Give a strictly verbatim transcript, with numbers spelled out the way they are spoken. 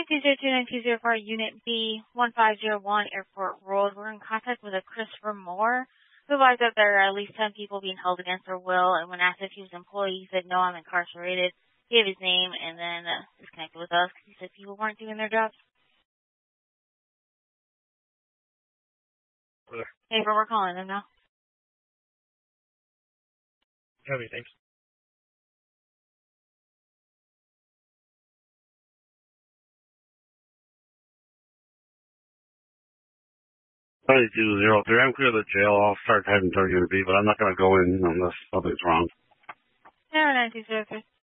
two zero two nine two zero four, Unit B, one five zero one, Airport Road. We're in contact with a Christopher Moore, who advised that there are at least ten people being held against their will, and when asked if he was an employee, he said, no, I'm incarcerated. He gave his name and then uh, disconnected with us because he said people weren't doing their jobs. Okay. Hey, but we're calling them now. Okay, thanks. twenty-two zero three. I'm clear of the jail. I'll start heading toward Unit B, but I'm not going to go in unless something's wrong. zero nine two zero three.